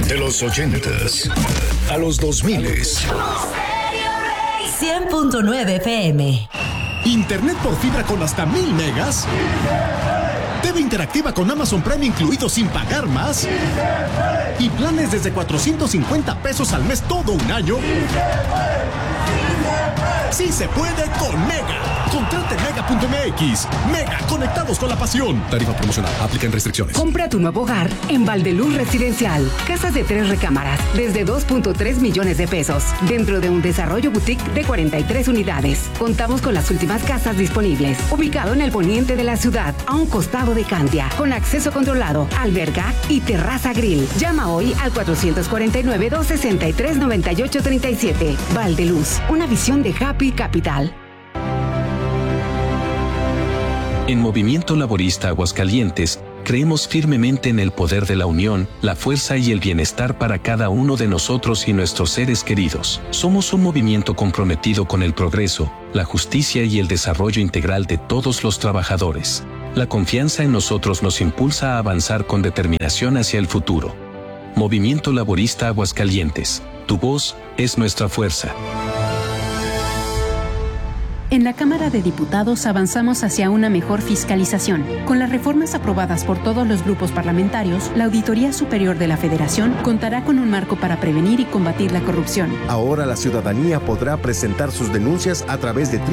De los 80s a los 2000s. 100.9 FM. Internet por fibra con hasta 1000 megas. TV interactiva con Amazon Prime incluido sin pagar más. Y planes desde 450 pesos al mes todo un año. Sí se puede con Mega. Contrate Mega.mx. Mega, conectados con la pasión. Tarifa promocional. Aplican restricciones. Compra tu nuevo hogar en Valdeluz Residencial. Casas de 3 recámaras desde 2.3 millones de pesos. Dentro de un desarrollo boutique de 43 unidades. Contamos con las últimas casas disponibles. Ubicado en el poniente de la ciudad, a un costado de Cantia. Con acceso controlado, alberga y terraza grill. Llama hoy al 449-263-9837. Valdeluz, una visión de Happy Capital. En Movimiento Laborista Aguascalientes, creemos firmemente en el poder de la unión, la fuerza y el bienestar para cada uno de nosotros y nuestros seres queridos. Somos un movimiento comprometido con el progreso, la justicia y el desarrollo integral de todos los trabajadores. La confianza en nosotros nos impulsa a avanzar con determinación hacia el futuro. Movimiento Laborista Aguascalientes. Tu voz es nuestra fuerza. En la Cámara de Diputados avanzamos hacia una mejor fiscalización. Con las reformas aprobadas por todos los grupos parlamentarios, la Auditoría Superior de la Federación contará con un marco para prevenir y combatir la corrupción. Ahora la ciudadanía podrá presentar sus denuncias a través de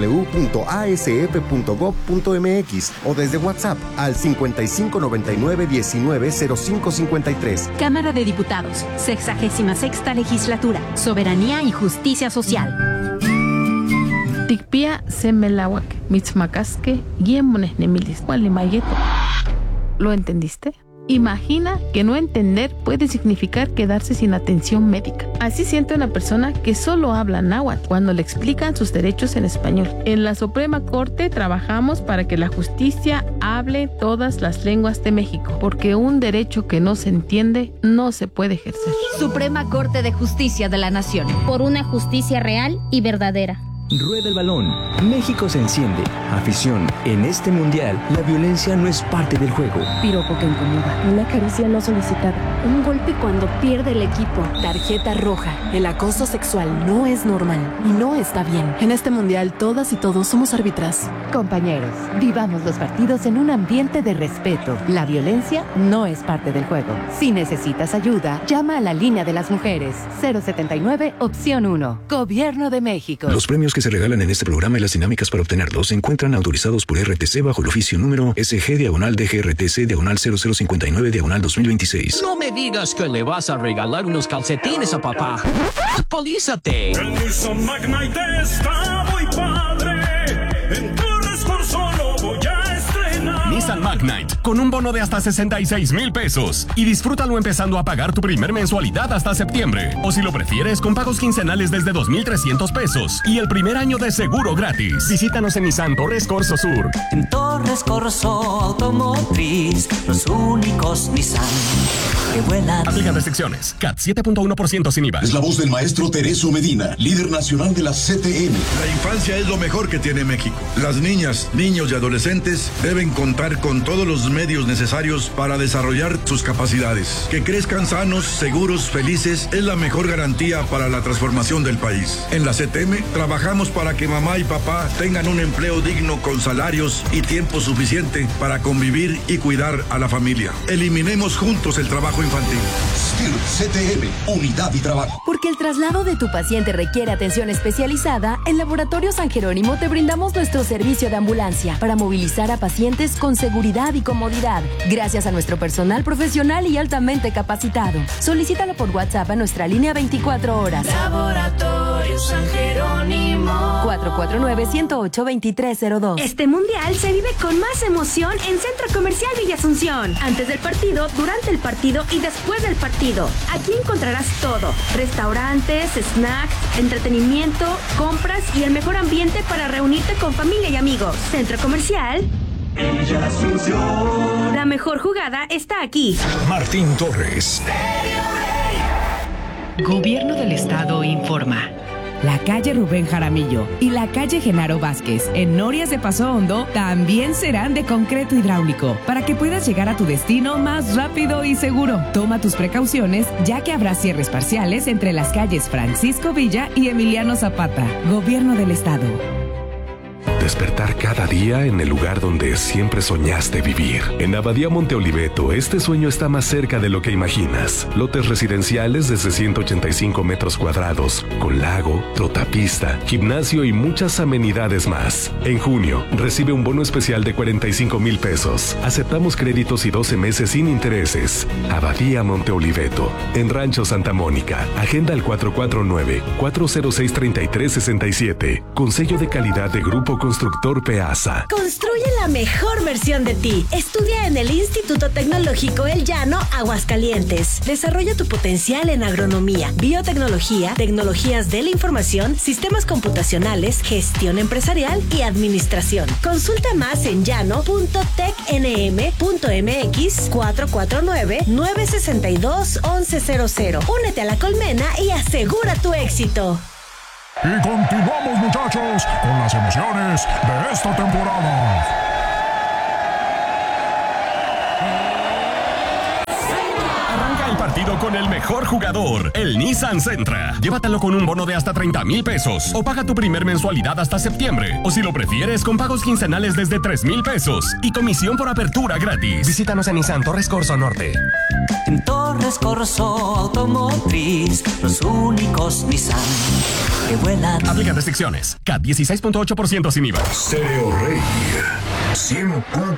www.asf.gov.mx o desde WhatsApp al 5599-190553. Cámara de Diputados, 66ª Legislatura, Soberanía y Justicia Social. Tikpia semelawak, mitzmacasque, guiemones nemilis, gualimayeto. ¿Lo entendiste? Imagina que no entender puede significar quedarse sin atención médica. Así siente una persona que solo habla náhuatl cuando le explican sus derechos en español. En la Suprema Corte trabajamos para que la justicia hable todas las lenguas de México, porque un derecho que no se entiende no se puede ejercer. Suprema Corte de Justicia de la Nación. Por una justicia real y verdadera. Rueda el balón. México se enciende. Afición. En este mundial, la violencia no es parte del juego. Piropo que incomoda. Una caricia no solicitada. Un golpe cuando pierde el equipo. Tarjeta roja. El acoso sexual no es normal y no está bien. En este mundial, todas y todos somos árbitras. Compañeros, vivamos los partidos en un ambiente de respeto. La violencia no es parte del juego. Si necesitas ayuda, llama a la línea de las mujeres. 079, opción 1. Gobierno de México. Los premios que se regalan en este programa y las dinámicas para obtenerlos se encuentran autorizados por RTC bajo el oficio número SG/DGRTC/0059/2026. No me digas que le vas a regalar unos calcetines a papá. ¡Actualízate! El Nissan Magnite está muy padre. En Torres Corzón voy a estrenar. Nissan Magnite, con un bono de hasta 66,000 pesos. Y disfrútalo empezando a pagar tu primer mensualidad hasta septiembre. O si lo prefieres, con pagos quincenales desde 2,300 pesos. Y el primer año de seguro gratis. Visítanos en Nissan Torres Corzo Sur. En Torres Corzo Automotriz, los únicos Nissan que vuelan. Aplican restricciones. CAT 7.1% sin IVA. Es la voz del maestro Teresio Medina, líder nacional de la CTM. La infancia es lo mejor que tiene México. Las niñas, niños y adolescentes deben contar con todos los medios necesarios para desarrollar sus capacidades. Que crezcan sanos, seguros, felices es la mejor garantía para la transformación del país. En la CTM trabajamos para que mamá y papá tengan un empleo digno con salarios y tiempo suficiente para convivir y cuidar a la familia. Eliminemos juntos el trabajo infantil. CTM, unidad y trabajo. Porque el traslado de tu paciente requiere atención especializada, en Laboratorio San Jerónimo te brindamos nuestro servicio de ambulancia para movilizar a pacientes con seguridad y comodidad, gracias a nuestro personal profesional y altamente capacitado. Solicítalo por WhatsApp a nuestra línea 24 horas. Laboratorio San Jerónimo. 449-108-2302. Este mundial se vive con más emoción en Centro Comercial Villa Asunción. Antes del partido, durante el partido y después del partido. Aquí encontrarás todo: restaurantes, snacks, entretenimiento, compras y el mejor ambiente para reunirte con familia y amigos. Centro Comercial Villa Asunción. La mejor jugada está aquí. Martín Torres. Gobierno del Estado informa. la calle Rubén Jaramillo y la calle Genaro Vázquez en Norias de Paso Hondo también serán de concreto hidráulico para que puedas llegar a tu destino más rápido y seguro. Toma tus precauciones, ya que habrá cierres parciales entre las calles Francisco Villa y Emiliano Zapata. Gobierno del Estado. Despertar cada día en el lugar donde siempre soñaste vivir. En Abadía Monte Oliveto, este sueño está más cerca de lo que imaginas. Lotes residenciales desde 185 metros cuadrados, con lago, trotapista, gimnasio y muchas amenidades más. En junio, recibe un bono especial de 45,000 pesos. Aceptamos créditos y 12 meses sin intereses. Abadía Monte Oliveto, en Rancho Santa Mónica. Agenda al 449-406-3367. Con sello de calidad de Grupo Constructor Peasa. Construye la mejor versión de ti. Estudia en el Instituto Tecnológico El Llano, Aguascalientes. Desarrolla tu potencial en agronomía, biotecnología, tecnologías de la información, sistemas computacionales, gestión empresarial y administración. Consulta más en llano.tecnm.mx 449-962-1100. Únete a la colmena y asegura tu éxito. Y continuamos, muchachos, con las emociones de esta temporada. Arranca el partido con el mejor jugador, el Nissan Sentra. Llévatelo con un bono de hasta 30,000 pesos o paga tu primer mensualidad hasta septiembre. O si lo prefieres, con pagos quincenales desde 3,000 pesos y comisión por apertura gratis. Visítanos en Nissan Torres Corzo Norte. En Torres Corso Automotriz, los únicos Nissan que vuelan. Aplica restricciones. CAT 16.8% sin IVA. Stereo Rey 100.